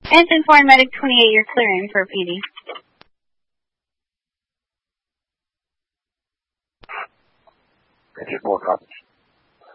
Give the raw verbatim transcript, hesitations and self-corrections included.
Engine four and Medic twenty-eight, you're clearing for P D. Engine four, copy.